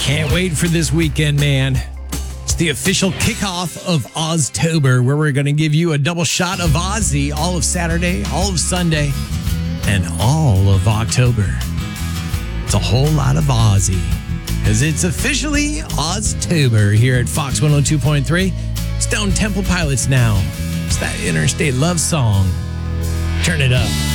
Can't wait for this weekend, man. It's the official kickoff of Oztober, where we're going to give you a double shot of Ozzy all of Saturday, all of Sunday, and all of October. It's a whole lot of Ozzy, because it's officially Oztober here at Fox 102.3. Stone Temple Pilots now. It's that Interstate Love song. Turn it up.